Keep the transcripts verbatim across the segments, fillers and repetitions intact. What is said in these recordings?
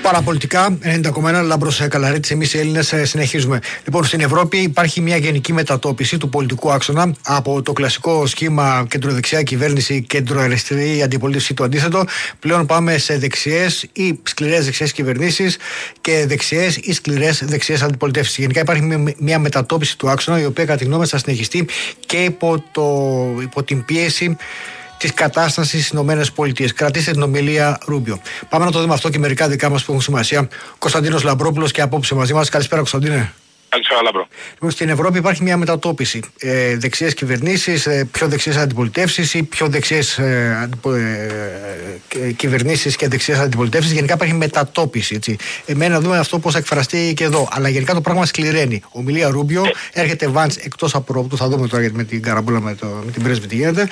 Παραπολιτικά, ενενήντα κόμμα ένα, Λάμπρος Καλαρίτης, εμείς οι Έλληνες συνεχίζουμε. Λοιπόν, στην Ευρώπη υπάρχει μια γενική μετατόπιση του πολιτικού άξονα από το κλασικό σχήμα κεντροδεξιά κυβέρνηση, κεντροαριστερή αντιπολίτευση, το αντίθετο. Πλέον πάμε σε δεξιές ή σκληρές δεξιές κυβερνήσεις και δεξιές ή σκληρές δεξιές αντιπολιτεύσεις. Γενικά υπάρχει μια μετατόπιση του άξονα, η οποία κατά τη γνώμη μας θα συνεχιστεί και υπό, το, υπό την πίεση της κατάστασης στις ΗΠΑ. Κρατήστε την ομιλία Ρούμπιο. Πάμε να το δούμε αυτό και μερικά δικά μας που έχουν σημασία. Κωνσταντίνος Λαμπρόπουλος και απόψε μαζί μας. Καλησπέρα, Κωνσταντίνε. Καλησπέρα, Λαμπρό. Λοιπόν, στην Ευρώπη υπάρχει μια μετατόπιση. Ε, δεξιές κυβερνήσεις, ε, πιο δεξιές αντιπολιτεύσεις ή πιο δεξιές ε, αντιπο, ε, ε, κυβερνήσεις και δεξιές αντιπολιτεύσεις. Γενικά υπάρχει μετατόπιση. Έτσι. Εμένα δούμε αυτό πώς θα εκφραστεί και εδώ. Αλλά γενικά το πράγμα σκληραίνει. Ομιλία Ρούμπιο, έρχεται Βαντς εκτός απορρόπτου. Θα δούμε τώρα γιατί με την καραμπούλα, με, το, με την πρέσβη τι γίνεται.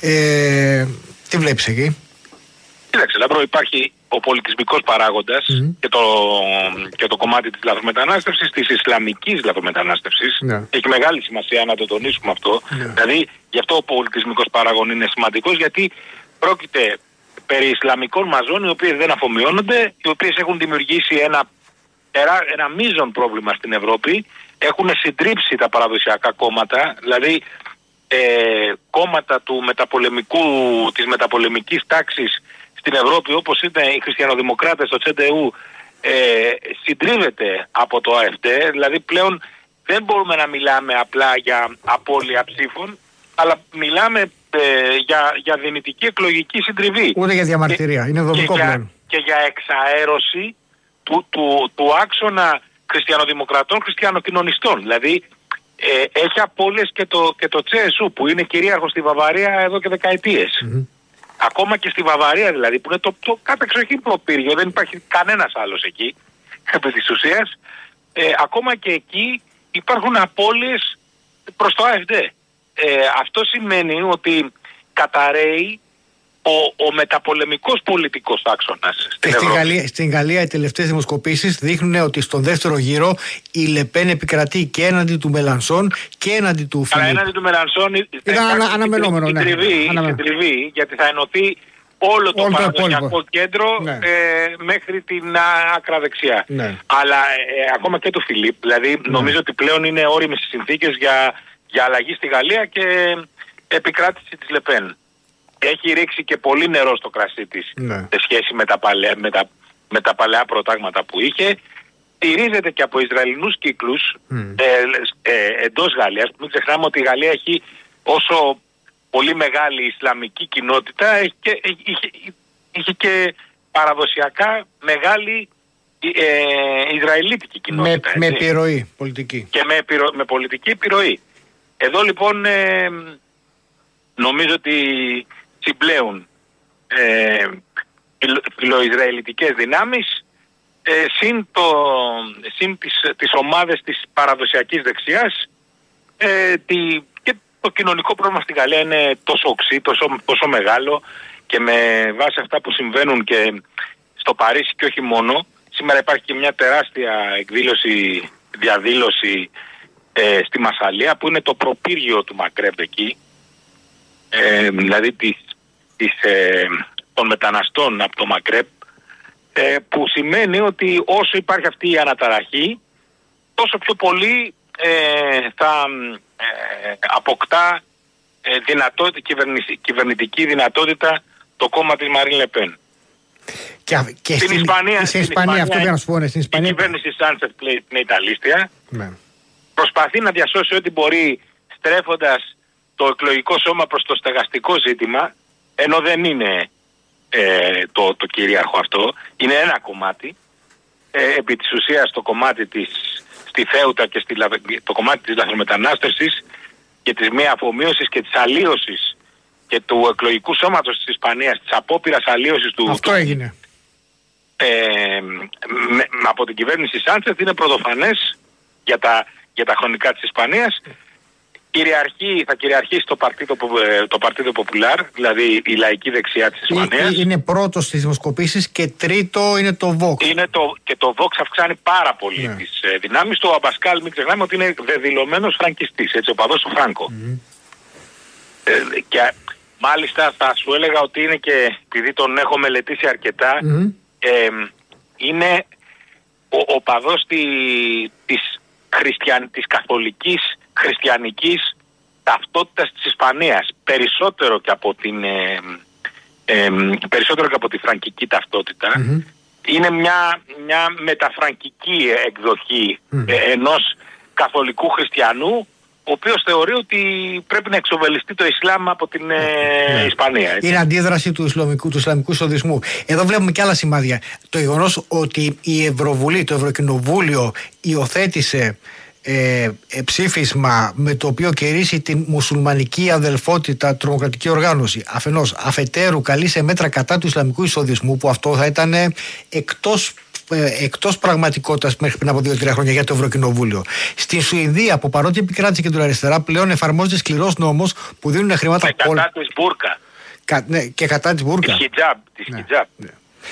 Ε, τι βλέπεις εκεί? Κοίταξε, Λαμπρό, υπάρχει ο πολιτισμικός παράγοντας mm-hmm. και, το, και το κομμάτι της λαθρομετανάστευσης, της ισλαμικής λαθρομετανάστευσης. Yeah. Έχει μεγάλη σημασία να το τονίσουμε αυτό. Yeah. Δηλαδή, γι' αυτό ο πολιτισμικός παράγον είναι σημαντικός, γιατί πρόκειται περί ισλαμικών μαζών, οι οποίες δεν αφομοιώνονται, οι οποίες έχουν δημιουργήσει ένα, ένα μείζον πρόβλημα στην Ευρώπη, έχουν συντρίψει τα παραδοσιακά κόμματα, δηλαδή ε, κόμματα του μεταπολεμικού, της μεταπολεμικής τάξης στην Ευρώπη, όπως είναι οι χριστιανοδημοκράτες, το Τσεντεού, ε, συντρίβεται από το ΑΕΦΤΕ. Δηλαδή πλέον δεν μπορούμε να μιλάμε απλά για απώλεια ψήφων, αλλά μιλάμε ε, για, για δυνητική εκλογική συντριβή. Ούτε για διαμαρτυρία, και, είναι δομικό πλέον. Και για εξαέρωση του, του, του άξονα χριστιανοδημοκρατών, χριστιανοκοινωνιστών. Δηλαδή ε, έχει απώλειες και το, και το Τσέσου, που είναι κυρίαρχο στη Βαβαρία εδώ και δεκαετίες. Mm-hmm. Ακόμα και στη Βαβαρία δηλαδή, που είναι το, το κατεξοχήν προπύργιο, δεν υπάρχει κανένας άλλος εκεί, επί της ουσίας, ε, ακόμα και εκεί υπάρχουν απώλειες προς το ΑΕΦΔ. Ε, αυτό σημαίνει ότι καταρρέει ο, ο μεταπολεμικός πολιτικός άξονας στην Ευρώπη. Στην Γαλλία, στην Γαλλία οι τελευταίες δημοσκοπήσεις δείχνουν ότι στον δεύτερο γύρο η Λεπέν επικρατεί και έναντι του Μελανσόν και έναντι του Φιλίπ. Αλλά έναντι του Μελανσόν ήταν ανα, αναμενόμενο, ναι. Συντριβή, συντριβή, γιατί θα ενωθεί όλο το όλο παραδοσιακό το κέντρο ναι. ε, μέχρι την άκρα δεξιά. Ναι. Αλλά ε, ακόμα και του Φιλίπ, δηλαδή ναι. νομίζω ότι πλέον είναι όριμες οι συνθήκες για, για αλλαγή στη Γαλλία και επικράτηση της Λεπέν. Έχει ρίξει και πολύ νερό στο κρασί της ναι. σε σχέση με τα, παλαιά, με, τα, με τα παλαιά προτάγματα που είχε. Στηρίζεται και από Ισραηλινούς κύκλους mm. ε, ε, εντός Γαλλίας. Μην ξεχνάμε ότι η Γαλλία έχει όσο πολύ μεγάλη Ισλαμική κοινότητα, έχει και, είχε, είχε και παραδοσιακά μεγάλη ε, Ισραηλίτικη κοινότητα. Με, με επιρροή πολιτική. Και με, επιρρο, με πολιτική επιρροή. Εδώ λοιπόν ε, νομίζω ότι συμπλέουν ε, φιλοϊσραηλιτικές δυνάμεις ε, συν, το, συν τις, τις ομάδες της παραδοσιακής δεξιάς ε, τη, και το κοινωνικό πρόβλημα στη Γαλλία είναι τόσο οξύ, τόσο, τόσο μεγάλο και με βάση αυτά που συμβαίνουν και στο Παρίσι και όχι μόνο. Σήμερα υπάρχει και μια τεράστια εκδήλωση, διαδήλωση ε, στη Μασσαλία που είναι το προπύργιο του Μαγκρέμπ εκεί. Ε, δηλαδή της, της, ε, των μεταναστών από το Μαγκρέπ, ε, που σημαίνει ότι όσο υπάρχει αυτή η αναταραχή τόσο πιο πολύ ε, θα ε, αποκτά ε, δυνατότητα, κυβερνητική δυνατότητα το κόμμα της Μαρίν Λεπέν. Και, και στην, στην Ισπανία, στην Ισπανία, αυτό πρέπει να σου πω, ναι, στην Ισπανία. Η κυβέρνηση Σάντσεφ είναι Ιταλίστια. Ναι. Προσπαθεί να διασώσει ό,τι μπορεί στρέφοντας το εκλογικό σώμα προς το στεγαστικό ζήτημα, ενώ δεν είναι ε, το, το κυρίαρχο αυτό, είναι ένα κομμάτι. Ε, επί της ουσίας το κομμάτι της στη Θέουτα και στη, το κομμάτι της λαθρομετανάστευσης και της μη αφομοίωσης και της αλλίωσης και του εκλογικού σώματος της Ισπανίας, της απόπειρας αλλίωσης του... Αυτό του, έγινε. Ε, με, από την κυβέρνηση Σάντσεφ είναι πρωτοφανές για τα, για τα χρονικά της Ισπανίας. Κυριαρχεί, θα κυριαρχήσει το Παρτίδο, το Παρτίδο Ποπουλάρ, δηλαδή η λαϊκή δεξιά της Ισπανίας. Είναι πρώτο στις δημοσκοπήσεις και τρίτο είναι το Vox. Είναι το, και το Vox αυξάνει πάρα πολύ ναι. τις ε, δυνάμεις του. Ο Αμπασκάλ, μην ξεχνάμε ότι είναι δεδηλωμένος φραγκιστής, έτσι, ο παδός του Φράνκο. Mm. Ε, και μάλιστα θα σου έλεγα ότι είναι και, επειδή τον έχω μελετήσει αρκετά, mm. ε, είναι ο, ο παδός τη, της, χριστιαν, της καθολικής χριστιανικής ταυτότητας της Ισπανίας, περισσότερο και από την ε, ε, περισσότερο και από τη φραγκική ταυτότητα. Mm-hmm. Είναι μια, μια μεταφραγκική εκδοχή mm. ε, ενός καθολικού χριστιανού, ο οποίος θεωρεί ότι πρέπει να εξοβελιστεί το Ισλάμ από την ε, yeah. Ισπανία. Έτσι. Είναι αντίδραση του Ισλαμικού, του Ισλαμικού εισοδισμού. Εδώ βλέπουμε και άλλα σημάδια. Το γεγονός ότι η Ευρωβουλή, το Ευρωκοινοβούλιο υιοθέτησε Ε, ε, ψήφισμα με το οποίο κηρύσσει την μουσουλμανική αδελφότητα τρομοκρατική οργάνωση, αφενός, αφετέρου καλεί σε μέτρα κατά του Ισλαμικού εισοδισμού, που αυτό θα ήταν εκτός, ε, εκτός πραγματικότητας μέχρι πριν από δύο τρία χρόνια για το Ευρωκοινοβούλιο. Στην Σουηδία, που παρότι επικράτησε και κεντροαριστερά, πλέον εφαρμόζεται σκληρός νόμος που δίνουν χρήματα και κατά της μπουρκα Κα, ναι, και κατά της μπουρκα της χιτζάμπ, της ναι, χιτζάμπ. Ναι.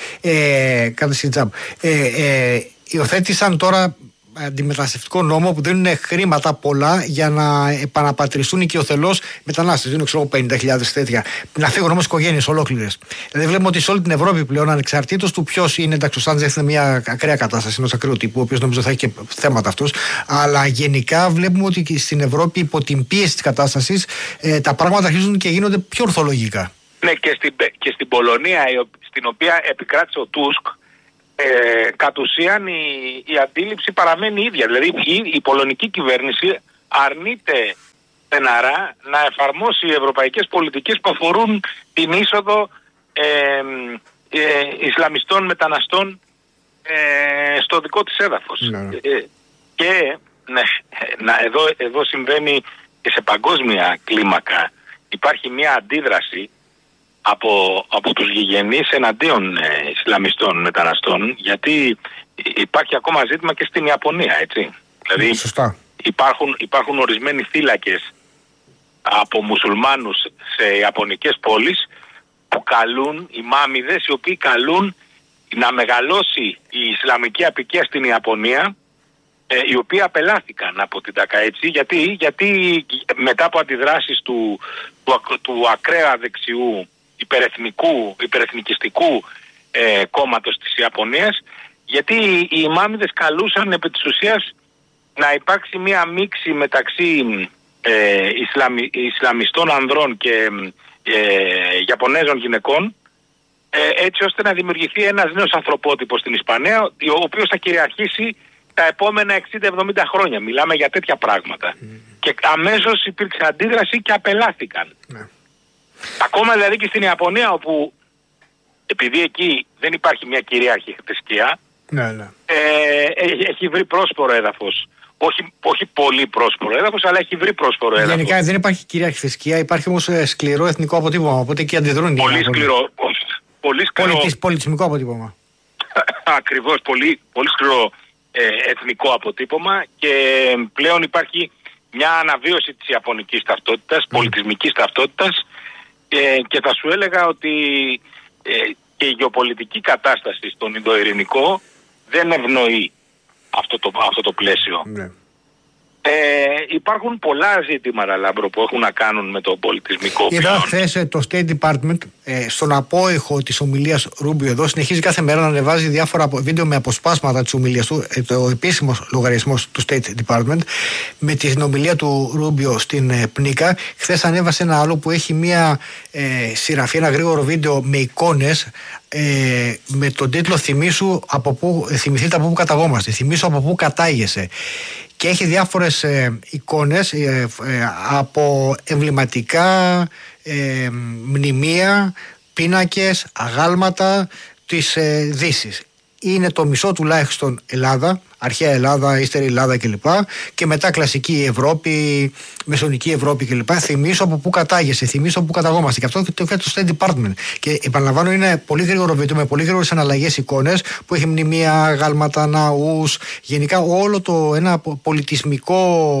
Ε, κατά της χιτζάμπ ε, ε, υιοθέτησαν τώρα αντιμεταναστευτικό νόμο που δίνουν χρήματα πολλά για να επαναπατριστούν οικειοθελώς μετανάστες. Δίνουν ξέρω πενήντα χιλιάδες τέτοια. Να φύγουν όμως οικογένειες ολόκληρες. Δηλαδή βλέπουμε ότι σε όλη την Ευρώπη πλέον, ανεξαρτήτως του ποιος είναι, εντάξει, ο Σάντζεθ είναι μια ακραία κατάσταση ενός ακραίου τύπου, ο οποίος νομίζω θα έχει και θέματα αυτός. Αλλά γενικά βλέπουμε ότι και στην Ευρώπη, υπό την πίεση της κατάστασης, ε, τα πράγματα αρχίζουν και γίνονται πιο ορθολογικά. Ναι, και στην, και στην Πολωνία, στην οποία επικράτησε ο Τούσκ, Ε, κατ' ουσίαν η, η αντίληψη παραμένει ίδια. Δηλαδή η, η πολωνική κυβέρνηση αρνείται στεναρά να εφαρμόσει ευρωπαϊκές πολιτικές που αφορούν την είσοδο ε, ε, Ισλαμιστών μεταναστών ε, στο δικό της έδαφος. Ναι. Ε, και ναι, να, εδώ, εδώ συμβαίνει και σε παγκόσμια κλίμακα. Υπάρχει μια αντίδραση από, από τους γηγενείς εναντίον ε, Ισλαμιστών μεταναστών, γιατί υπάρχει ακόμα ζήτημα και στην Ιαπωνία, έτσι. Δηλαδή Σωστά. Υπάρχουν, υπάρχουν ορισμένοι θύλακες από μουσουλμάνους σε ιαπωνικές πόλεις που καλούν, οι μάμιδες οι οποίοι καλούν να μεγαλώσει η Ισλαμική αποικία στην Ιαπωνία, ε, οι οποίοι απελάθηκαν από την ΤΑΚΑ, έτσι, γιατί, γιατί μετά από αντιδράσεις του, του, του ακραία δεξιού υπερεθνικού, υπερεθνικιστικού ε, κόμματος της Ιαπωνίας, γιατί οι ημάμιδες καλούσαν επί της ουσίας να υπάρξει μία μίξη μεταξύ ε, Ισλαμι, Ισλαμιστών ανδρών και ε, Ιαπωνέζων γυναικών, ε, έτσι ώστε να δημιουργηθεί ένας νέος ανθρωπότυπος στην Ισπανία, ο οποίος θα κυριαρχήσει τα επόμενα εξήντα εβδομήντα χρόνια. Μιλάμε για τέτοια πράγματα. Mm. Και αμέσως υπήρξε αντίδραση και απελάθηκαν. Mm. Ακόμα δηλαδή και στην Ιαπωνία, όπου επειδή εκεί δεν υπάρχει μια κυρίαρχη θρησκεία, ναι, ναι. Ε, έχει βρει πρόσφορο έδαφος. Όχι, όχι πολύ πρόσφορο έδαφος, αλλά έχει βρει πρόσφορο έδαφος. Γενικά δεν υπάρχει κυρίαρχη θρησκεία, υπάρχει όμως σκληρό εθνικό αποτύπωμα, οπότε εκεί αντιδρούν. Πολύ σκληρό. Πολύ σκληρό. Πολιτισ, πολιτισμικό αποτύπωμα. Ακριβώς, πολύ, πολύ σκληρό ε, εθνικό αποτύπωμα, και πλέον υπάρχει μια αναβίωση της ιαπωνικής ταυτότητας, mm. πολιτισμικής ταυτότητας, ε, και θα σου έλεγα ότι ε, και η γεωπολιτική κατάσταση στον Ινδοειρηνικό δεν ευνοεί αυτό το, αυτό το πλαίσιο. Ναι. Ε, υπάρχουν πολλά ζητήματα, Λάμπρο, που έχουν να κάνουν με το πολιτισμικό πλαίσιο. Είδα χθες το State Department ε, στον απόϊχο της ομιλίας Ρούμπιο εδώ συνεχίζει κάθε μέρα να ανεβάζει διάφορα βίντεο με αποσπάσματα της ομιλίας του, ε, το επίσημος λογαριασμός του State Department με την ομιλία του Ρούμπιο στην ε, Πνίκα. Χθες ανέβασε ένα άλλο που έχει μια ε, σειραφή, ένα γρήγορο βίντεο με εικόνες, Ε, με τον τίτλο «Θυμήσου από πού, θυμηθείτε από πού καταγόμαστε, θυμήσου από πού κατάγεσαι». Και έχει διάφορες ε, εικόνες ε, ε, από εμβληματικά ε, μνημεία, πίνακες, αγάλματα της ε, Δύσης. Είναι το μισό τουλάχιστον Ελλάδα, αρχαία Ελλάδα, ύστερη Ελλάδα κλπ. Και μετά κλασική Ευρώπη, μεσονική Ευρώπη κλπ. Θυμίσω από πού κατάγεσαι, θυμίσω από πού καταγόμαστε. Και αυτό το φέρει το State Department. Και επαναλαμβάνω, είναι πολύ γρήγορο βίντεο με πολύ γρήγορες αναλλαγές εικόνες που έχει μνημεία, γάλματα, ναούς. Γενικά όλο το ένα πολιτισμικό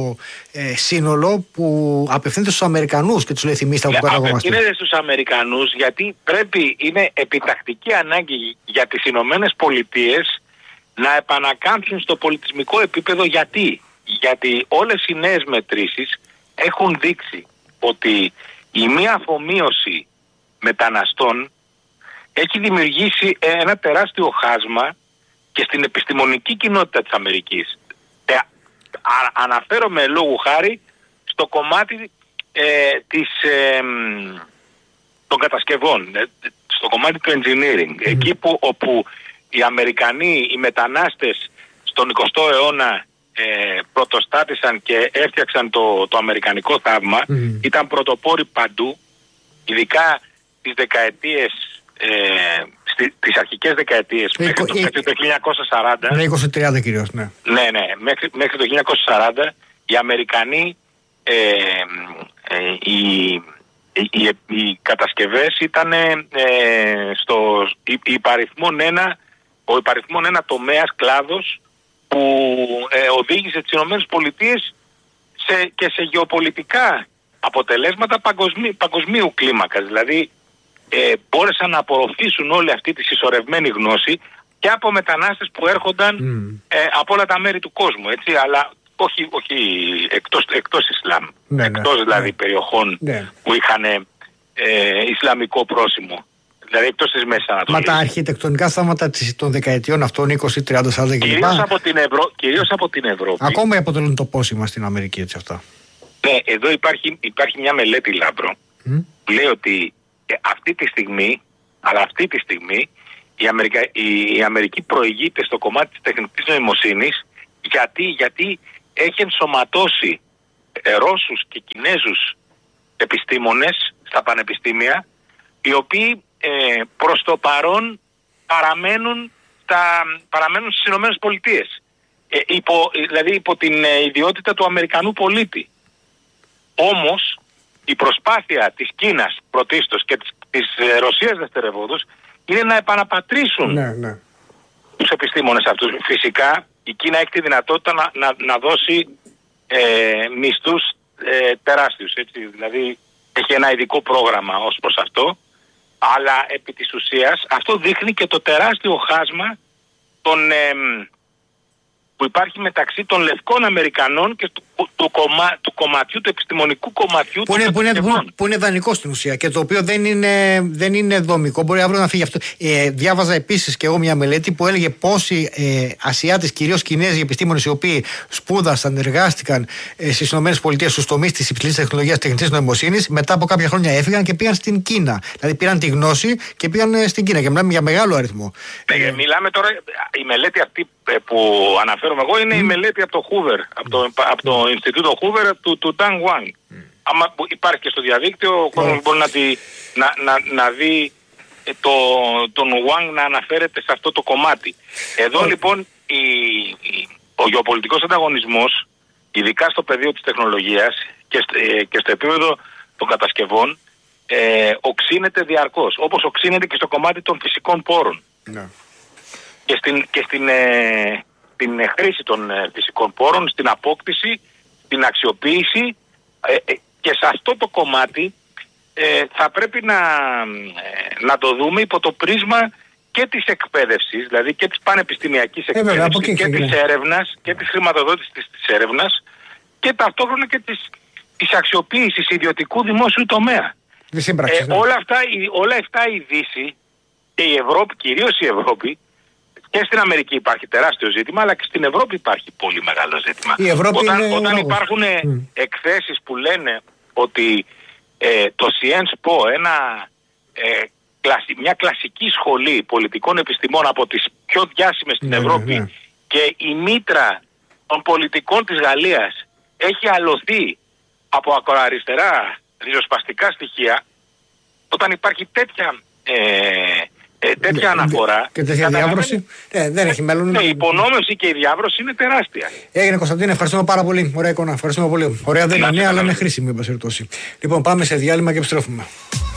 ε, σύνολο που απευθύνεται στους Αμερικανούς και τους λέει θυμίστε από πού καταγόμαστε. Απευθύνεται στους Αμερικανούς γιατί πρέπει, είναι επιτακτική ανάγκη για τις Ηνωμένες Πολιτείες να επανακάμψουν στο πολιτισμικό επίπεδο. Γιατί? Γιατί όλες οι νέες μετρήσεις έχουν δείξει ότι η μία αφομοίωση μεταναστών έχει δημιουργήσει ένα τεράστιο χάσμα και στην επιστημονική κοινότητα της Αμερικής. Ε, α, αναφέρομαι λόγου χάρη στο κομμάτι ε, της, ε, των κατασκευών, ε, στο κομμάτι του engineering. Mm-hmm. Εκεί που, όπου οι Αμερικανοί, οι μετανάστες στον εικοστό αιώνα ε, πρωτοστάτησαν και έφτιαξαν το, το αμερικανικό θαύμα, mm-hmm. ήταν πρωτοπόροι παντού, ειδικά τις δεκαετίες, ε, στι, τις αρχικές δεκαετίες, ε, μέχρι, το, ε, μέχρι το χίλια εννιακόσια σαράντα. Ναι, είκοσι τριάντα κυρίως, ναι. Ναι, ναι, μέχρι, μέχρι το χίλια εννιακόσια σαράντα οι Αμερικανοί, ε, ε, οι, οι, οι, οι κατασκευές ήταν ε, στο υπαριθμόν ένα, ο υπαριθμόν ένα τομέας, κλάδος, που ε, οδήγησε τις Ηνωμένες Πολιτείες σε, και σε γεωπολιτικά αποτελέσματα παγκοσμί, παγκοσμίου κλίμακας. Δηλαδή ε, μπόρεσαν να απορροφήσουν όλη αυτή τη συσσωρευμένη γνώση και από μετανάστες που έρχονταν mm. ε, από όλα τα μέρη του κόσμου, έτσι, αλλά όχι, όχι εκτός, εκτός Ισλάμ, ναι, εκτός ναι, δηλαδή ναι. περιοχών ναι. που είχαν ε, Ισλαμικό πρόσημο. Δηλαδή εκτός της Μέσης Ανατολής. Μα τα αρχιτεκτονικά θαύματα των δεκαετιών αυτών, είκοσι, τριάντα, σαράντα κλπ. Κυρίως από την, Ευρω... Κυρίως από την Ευρώπη. Ακόμα αποτελούν το πόσημα στην Αμερική, έτσι αυτά. Ναι, εδώ υπάρχει, υπάρχει μια μελέτη, Λάμπρο, mm. που λέει ότι ε, αυτή τη στιγμή, αλλά αυτή τη στιγμή, η, Αμερικα... η... η Αμερική προηγείται στο κομμάτι της τεχνητής νοημοσύνης, γιατί, γιατί έχει ενσωματώσει ε, Ρώσους και Κινέζους επιστήμονες στα πανεπιστήμια, οι οποίοι ε, προς το παρόν παραμένουν, τα, παραμένουν στις Ηνωμένες Πολιτείες. Ε, υπό, δηλαδή υπό την ε, ιδιότητα του Αμερικανού πολίτη. Όμως η προσπάθεια της Κίνας πρωτίστως και της, της ε, Ρωσίας δευτερευόντως είναι να επαναπατρίσουν ναι, ναι. τους επιστήμονες αυτούς. Φυσικά η Κίνα έχει τη δυνατότητα να, να, να δώσει ε, μισθούς ε, τεράστιους. Έτσι. Δηλαδή έχει ένα ειδικό πρόγραμμα ως προς αυτό. Αλλά επί της ουσίας αυτό δείχνει και το τεράστιο χάσμα των, ε, που υπάρχει μεταξύ των λευκών Αμερικανών και του, του, κομμα, του κομματιού, του επιστημονικού κομματιού που είναι, που, είναι, που, είναι, που είναι δανεικό στην ουσία και το οποίο δεν είναι, δεν είναι δομικό. Μπορεί αύριο να φύγει αυτό. Ε, διάβαζα επίσης και εγώ μια μελέτη που έλεγε πόσοι ε, Ασιάτες, κυρίως Κινέζοι επιστήμονες, οι οποίοι σπούδασαν, εργάστηκαν ε, στις ΗΠΑ στους τομείς της υψηλής τεχνολογίας, τεχνητής νοημοσύνης, μετά από κάποια χρόνια έφυγαν και πήγαν στην Κίνα. Δηλαδή πήραν τη γνώση και πήγαν ε, στην Κίνα. Και μιλάμε για μεγάλο αριθμό. Ε, ε, μιλάμε τώρα, η μελέτη αυτή που αναφέρομαι εγώ είναι mm. η μελέτη από το Hoover, από το, από το Ινστιτούτο Hoover του, του Dan Wang. Mm. Άμα υπάρχει και στο διαδίκτυο, ο κόσμος mm. μπορεί να, τη, να, να, να δει το, τον Wang να αναφέρεται σε αυτό το κομμάτι. Εδώ mm. λοιπόν η, η, ο γεωπολιτικός ανταγωνισμός, ειδικά στο πεδίο της τεχνολογίας και, ε, και στο επίπεδο των κατασκευών, ε, οξύνεται διαρκώς, όπως οξύνεται και στο κομμάτι των φυσικών πόρων. Mm. Και στην, και στην, ε, στην χρήση των ε, φυσικών πόρων, στην απόκτηση, στην αξιοποίηση ε, ε, και σε αυτό το κομμάτι ε, θα πρέπει να, ε, να το δούμε υπό το πρίσμα και της εκπαίδευσης, δηλαδή και της πανεπιστημιακής εκπαίδευσης ε, και, και της έρευνας και της χρηματοδότησης της, της έρευνας και ταυτόχρονα και της, της αξιοποίησης ιδιωτικού δημόσιου τομέα. Ε, ναι. όλα, αυτά, όλα αυτά η Δύση και η Ευρώπη, κυρίως η Ευρώπη, και στην Αμερική υπάρχει τεράστιο ζήτημα, αλλά και στην Ευρώπη υπάρχει πολύ μεγάλο ζήτημα. Η Ευρώπη όταν είναι όταν υπάρχουν mm. εκθέσεις που λένε ότι ε, το Sciences-Po, ένα, ε, κλασι, μια κλασική σχολή πολιτικών επιστημών από τις πιο διάσημες στην mm, Ευρώπη mm. και η μήτρα των πολιτικών της Γαλλίας έχει αλωθεί από ακροαριστερά ριζοσπαστικά στοιχεία, όταν υπάρχει τέτοια... Ε, Ε, τέτοια αναφορά και τέτοια διάβρωση ε, δεν έχει μέλλον. Ναι, η υπονόμευση και η διάβρωση είναι τεράστια. Έγινε, Κωνσταντίνε, ευχαριστούμε πάρα πολύ. Ωραία εικόνα, ευχαριστούμε πολύ. Ωραία δεν είναι, αλλά είναι χρήσιμη, εν πάση περιπτώσει. Λοιπόν, πάμε σε διάλειμμα και επιστρέφουμε.